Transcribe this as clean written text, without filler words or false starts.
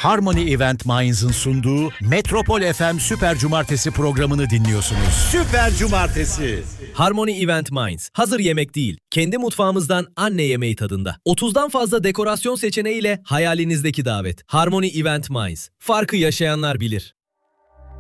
Harmony Event Minds'ın sunduğu Metropol FM Süper Cumartesi programını dinliyorsunuz. Süper Cumartesi. Harmony Event Minds. Hazır yemek değil. Kendi mutfağımızdan anne yemeği tadında. 30'dan fazla dekorasyon seçeneğiyle hayalinizdeki davet. Harmony Event Minds. Farkı yaşayanlar bilir.